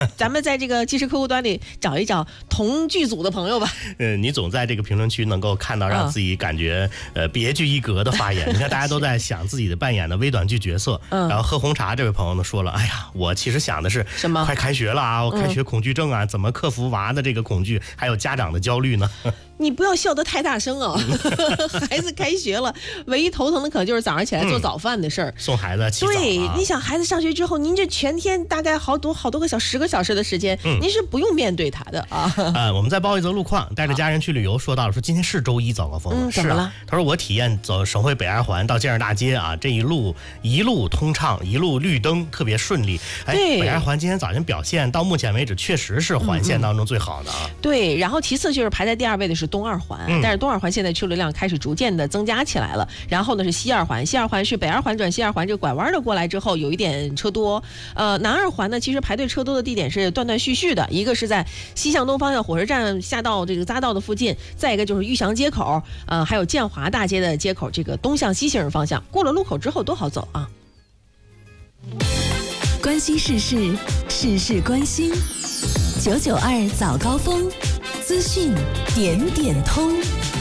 咱们在这个即时客户端里找一找同剧组的朋友吧。 你总在这个评论区能够看到让自己感觉别具一格的发言。你看大家都在想自己的扮演的微短剧角色。然后喝红茶这位朋友呢说了，哎呀，我其实想的是什么？快开学了啊，我开学恐惧症啊，怎么克服娃的这个恐惧，还有家长的焦虑呢？ 你不要笑得太大声哦。孩子开学了，唯一头疼的可能就是早上起来做早饭的事儿， 送孩子起早。 对，你想孩子上学之后，您这全天大概好多个10个小时的时间，您是不用面对他的啊。 我们再报一则路况，带着家人去旅游，说到了说今天是周一早高峰了， 怎么了？ 他说我体验走省会北二环到建设大街啊，这一路通畅，一路绿灯，特别顺利。北二环今天早晨表现到目前为止确实是环线当中最好的啊。 对，然后其次就是排在第2位的是东二环，但是东二环现在车流量开始逐渐的增加起来了。然后呢是西二环，西二环是北二环转西二环这个拐弯的过来之后有一点车多。南二环呢其实排队车多的地点是断断续续的，一个是在西向东方向火车站下到这个匝道的附近，再一个就是玉祥街口，还有建华大街的街口，这个东向西行人方向过了路口之后都好走啊。 关心时事，事事关心，992早高峰，资讯点点通。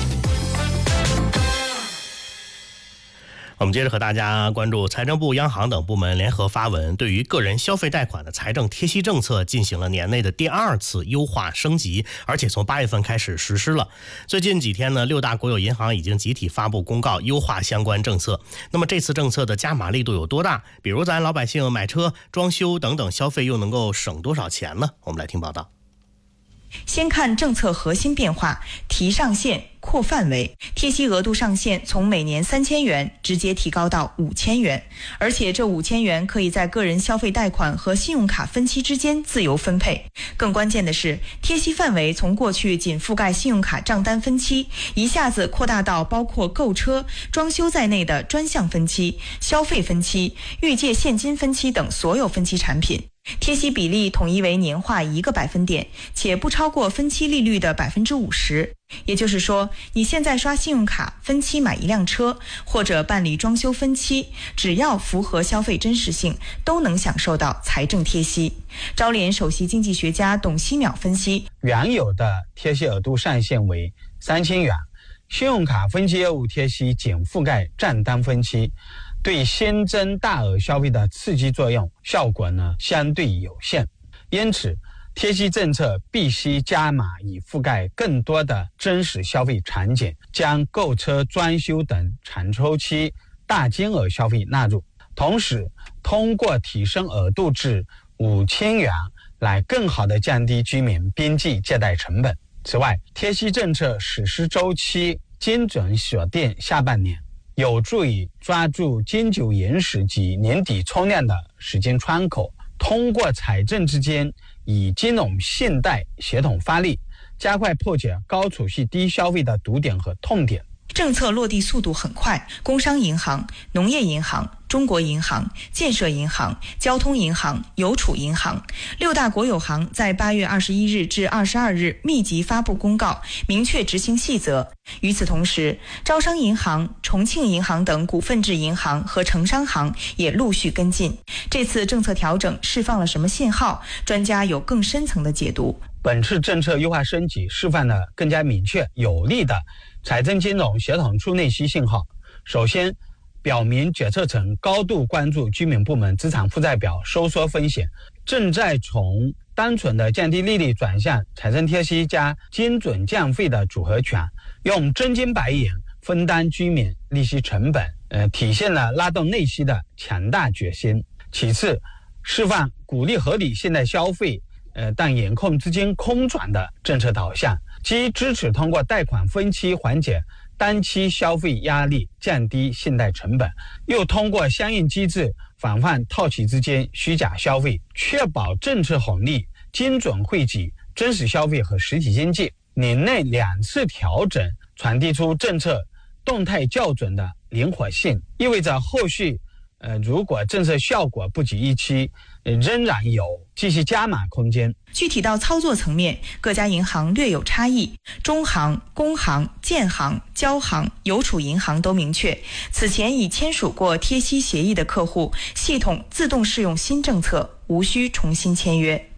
我们接着和大家关注财政部、央行等部门联合发文，对于个人消费贷款的财政贴息政策进行了年内的第2次优化升级，而且从8月份开始实施了。最近几天呢，6大国有银行已经集体发布公告，优化相关政策。那么这次政策的加码力度有多大？比如咱老百姓买车、装修等等消费又能够省多少钱呢？我们来听报道。 先看政策核心变化，提上限、扩范围，贴息额度上限从每年3000元直接提高到5000元，而且这5000元可以在个人消费贷款和信用卡分期之间自由分配。更关键的是，贴息范围从过去仅覆盖信用卡账单分期，一下子扩大到包括购车、装修在内的专项分期、消费分期、预借现金分期等所有分期产品。贴息比例统一为年化1个百分点，且不超过分期利率的50%。也就是说，你现在刷信用卡分期买一辆车，或者办理装修分期，只要符合消费真实性，都能享受到财政贴息。招联首席经济学家董希淼分析， 原有的贴息额度上限为3000元，信用卡分期业务贴息仅覆盖账单分期，对新增大额消费的刺激作用效果呢相对有限，因此贴息政策必须加码，以覆盖更多的真实消费场景，将购车、装修等长周期大金额消费纳入，同时通过提升额度至5000元来更好地降低居民边际借贷成本。此外，贴息政策实施周期精准锁定下半年，有助于抓住金九银十及年底冲量的时间窗口，通过财政之间以金融信贷协同发力，加快破解高储蓄低消费的堵点和痛点。 政策落地速度很快，工商银行、农业银行、中国银行、建设银行、交通银行、邮储银行6大国有行在8月21日至22日密集发布公告，明确执行细则。与此同时，招商银行、重庆银行等股份制银行和城商行也陆续跟进。这次政策调整释放了什么信号？专家有更深层的解读。 本次政策优化升级释放了更加明确有力的财政金融协同助内需信号。首先，表明决策层高度关注居民部门资产负债表收缩风险，正在从单纯的降低利率转向财政贴息加精准降费的组合拳，用真金白银分担居民利息成本，体现了拉动内需的强大决心。其次，释放鼓励合理现代消费，但严控资金空转的政策导向，既支持通过贷款分期缓解单期消费压力，降低信贷成本，又通过相应机制防范套期资金虚假消费，确保政策红利精准惠及真实消费和实体经济。年内2次调整传递出政策动态校准的灵活性，意味着后续如果政策效果不及预期，仍然有继续加码空间。 具体到操作层面，各家银行略有差异，中行、工行、建行、交行、邮储银行都明确，此前已签署过贴息协议的客户，系统自动适用新政策，无需重新签约。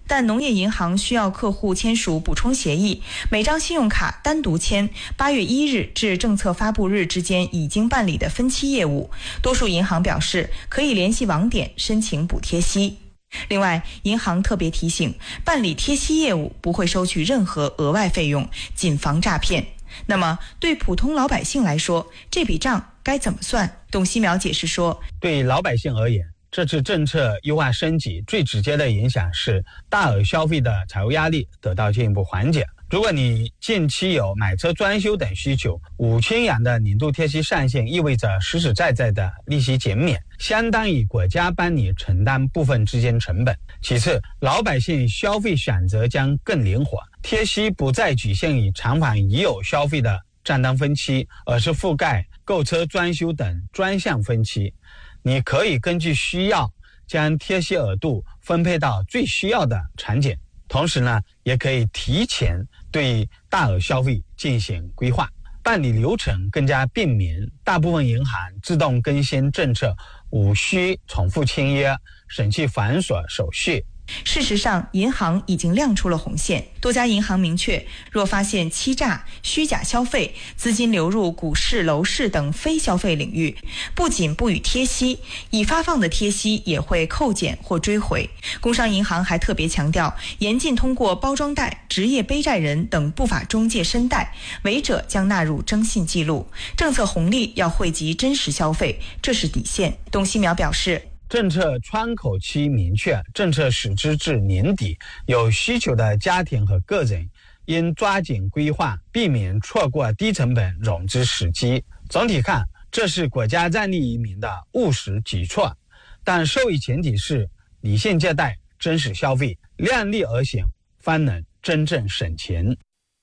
但农业银行需要客户签署补充协议，每张信用卡单独签8月1日至政策发布日之间已经办理的分期业务。多数银行表示可以联系网点申请补贴息。另外，银行特别提醒，办理贴息业务不会收取任何额外费用，谨防诈骗。那么，对普通老百姓来说，这笔账该怎么算？董希苗解释说， 对老百姓而言，这次政策优化升级最直接的影响是大额消费的财务压力得到进一步缓解。如果你近期有买车装修等需求，5000元的年度贴息上限意味着实实在在的利息减免，相当于国家帮你承担部分资金成本。其次，老百姓消费选择将更灵活，贴息不再局限于偿还已有消费的账单分期，而是覆盖购车、装修等专项分期。你可以根据需要将贴息额度分配到最需要的场景，同时呢，也可以提前对大额消费进行规划，办理流程更加便民。大部分银行自动更新政策，无需重复签约，省去繁琐手续。 事实上，银行已经亮出了红线。多家银行明确，若发现欺诈、虚假消费、资金流入股市、楼市等非消费领域，不仅不予贴息，已发放的贴息也会扣减或追回。工商银行还特别强调，严禁通过包装袋、职业背债人等不法中介申贷，违者将纳入征信记录。政策红利要惠及真实消费，这是底线。董希苗表示， 政策窗口期明确，政策实施至年底，有需求的家庭和个人应抓紧规划，避免错过低成本融资时机。总体看，这是国家让利于民的务实举措，但受益前提是理性借贷、真实消费，量力而行，方能真正省钱。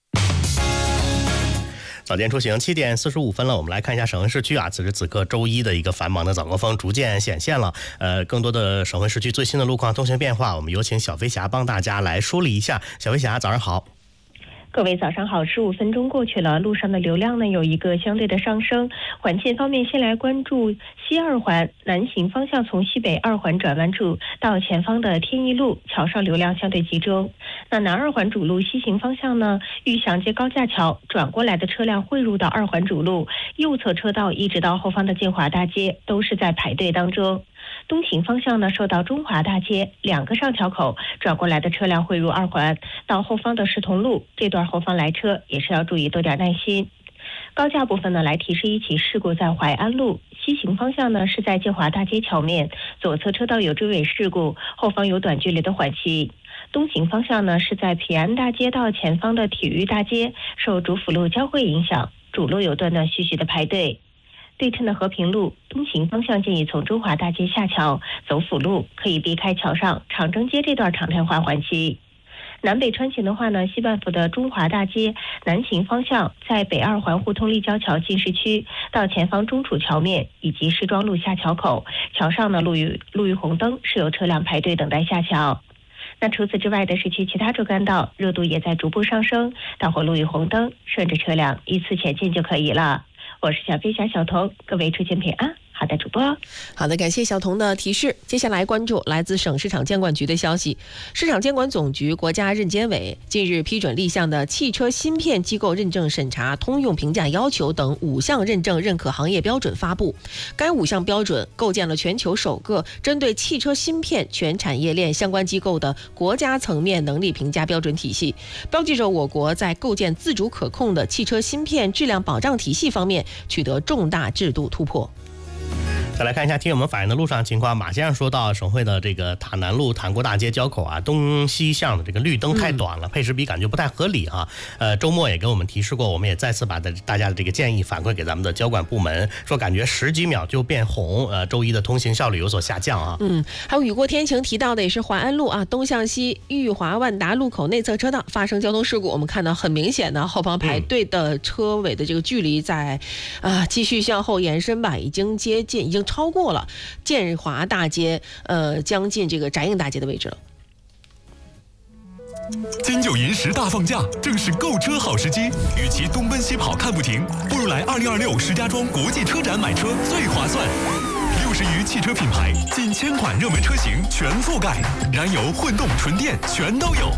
早间出行7点45分了，我们来看一下省会市区啊，此时此刻周一的一个繁忙的早高峰逐渐显现了。更多的省会市区最新的路况、通行变化，我们有请小飞侠帮大家来梳理一下。小飞侠，早上好。 各位早上好，15分钟过去了，路上的流量呢有一个相对的上升。环线方面，先来关注西二环南行方向，从西北二环转弯处到前方的天一路桥上流量相对集中。那南二环主路西行方向呢，玉祥街高架桥转过来的车辆汇入到二环主路，右侧车道一直到后方的建华大街都是在排队当中。东行方向呢，受到中华大街2个上桥口转过来的车辆汇入二环，到后方的市同路这段后方来车也是要注意多点耐心。高架部分呢，来提示一起事故在淮安路西行方向呢，是在建华大街桥面，左侧车道有追尾事故，后方有短距离的缓期。东行方向呢，是在平安大街到前方的体育大街，受主辅路交汇影响，主路有断断续续的排队。对称的和平路东行方向建议从中华大街下桥走辅路，可以避开桥上长征街这段常态化缓期。南北穿行的话呢，西半幅的中华大街南行方向，在北二环互通立交桥进市区到前方中储桥面以及市庄路下桥口，桥上呢路遇红灯，是有车辆排队等待下桥。那除此之外的市区其他主干道热度也在逐步上升，到后路遇红灯，顺着车辆依次前进就可以了。我是小飞侠小童，各位出行平安。好的，主播。 好的，感谢小童的提示。接下来关注来自省市场监管局的消息。市场监管总局国家认监委近日批准立项的汽车芯片机构认证审查通用评价要求等5项认证认可行业标准发布。该5项标准构建了全球首个针对汽车芯片全产业链相关机构的国家层面能力评价标准体系，标记着我国在构建自主可控的汽车芯片质量保障体系方面取得重大制度突破。 再来看一下听友们反映的路上情况。马先生说到，省会的这个塔南路坦国大街交口啊，东西向的这个绿灯太短了，配时比感觉不太合理啊。周末也给我们提示过，我们也再次把大家的这个建议反馈给咱们的交管部门，说感觉10几秒就变红，周一的通行效率有所下降啊。 还有雨过天晴提到的也是淮安路啊，东向西裕华万达路口内侧车道发生交通事故，我们看到很明显的后方排队的车尾的这个距离在继续向后延伸吧，已经超过了建华大街将近这个翟应大街的位置了。 金九银10大放假正是购车好时机，与其东奔西跑看不停，不如来2026石家庄国际车展买车最划算。 60余汽车品牌，近1000款热门车型全覆盖，燃油、混动、纯电全都有。